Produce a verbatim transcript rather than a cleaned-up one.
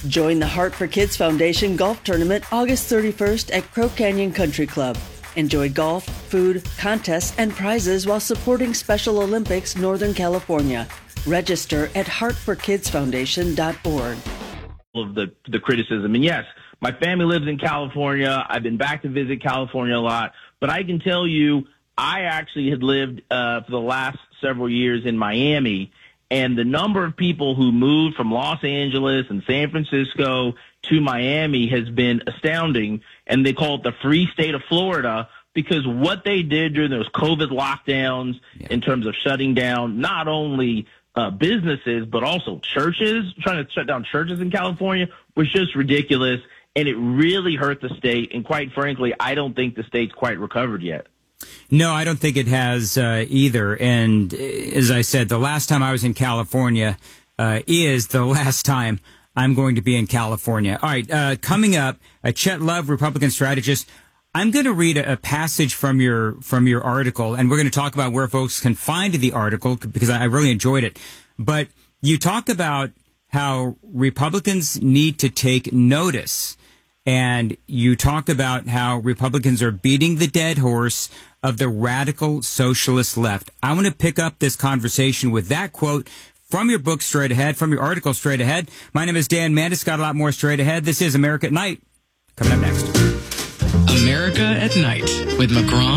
Join the Heart for Kids Foundation Golf Tournament August thirty-first at Crow Canyon Country Club. Enjoy golf, food, contests, and prizes while supporting Special Olympics Northern California. Register at heart for kids foundation dot org. Of the the criticism, and yes, my family lives in California. I've been back to visit California a lot, but I can tell you, I actually had lived uh, for the last several years in Miami, and the number of people who moved from Los Angeles and San Francisco to Miami has been astounding, and they call it the free state of Florida because what they did during those COVID lockdowns yeah. in terms of shutting down not only Uh, businesses, but also churches, trying to shut down churches in California was just ridiculous, and it really hurt the state. And quite frankly, I don't think the state's quite recovered yet. No, I don't think it has uh, either. And as I said, the last time I was in California uh, is the last time I'm going to be in California. All right, uh, coming up, uh, Chet Love, Republican strategist. I'm going to read a, a passage from your from your article, and we're going to talk about where folks can find the article because I, I really enjoyed it. But you talk about how Republicans need to take notice, and you talk about how Republicans are beating the dead horse of the radical socialist left. I want to pick up this conversation with that quote from your book straight ahead, from your article straight ahead. My name is Dan Mandis. Got a lot more straight ahead. This is America at Night. Coming up next. America at Night with McGraw